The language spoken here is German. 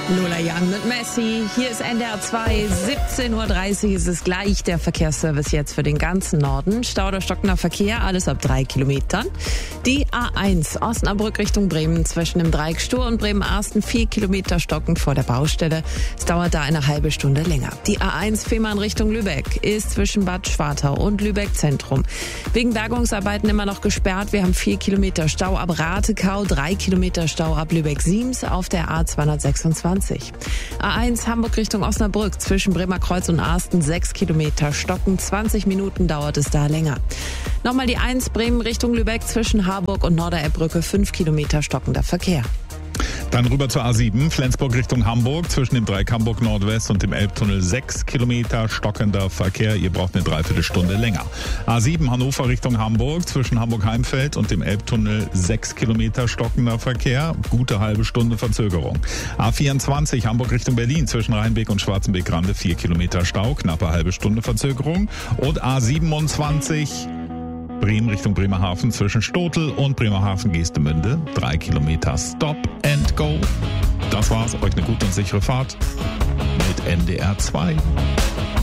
Lola Young mit Messi. Hier ist NDR 2. 17.30 Uhr ist es gleich. Der Verkehrsservice jetzt für den ganzen Norden. Stau oder stockender Verkehr, alles ab 3 Kilometern. Die A1 Osnabrück Richtung Bremen zwischen dem Dreieck Stur und Bremen-Arsten 4 Kilometer stockend vor der Baustelle. Es dauert da eine halbe Stunde länger. Die A1 Fehmarn Richtung Lübeck ist zwischen Bad Schwartau und Lübeck Zentrum. Wegen Bergungsarbeiten immer noch gesperrt. Wir haben 4 Kilometer Stau ab Ratekau, 3 Kilometer Stau ab Lübeck-Siems auf der A226. A1 Hamburg Richtung Osnabrück zwischen Bremerkreuz und Arsten 6 Kilometer stocken. 20 Minuten dauert es da länger. Nochmal die 1 Bremen Richtung Lübeck zwischen Harburg und Norderebrücke 5 Kilometer stockender Verkehr. Dann rüber zur A7, Flensburg Richtung Hamburg, zwischen dem Dreieck Hamburg Nordwest und dem Elbtunnel 6 Kilometer stockender Verkehr. Ihr braucht eine Dreiviertelstunde länger. A7 Hannover Richtung Hamburg, zwischen Hamburg-Heimfeld und dem Elbtunnel 6 Kilometer stockender Verkehr. Gute halbe Stunde Verzögerung. A24 Hamburg Richtung Berlin, zwischen Rheinbeek und Schwarzenbeek-Grande 4 Kilometer Stau, knappe halbe Stunde Verzögerung. Und A27 Bremen Richtung Bremerhaven zwischen Stotel und Bremerhaven-Geestemünde. 3 Kilometer Stop and Go. Das war's. Euch eine gute und sichere Fahrt mit NDR 2.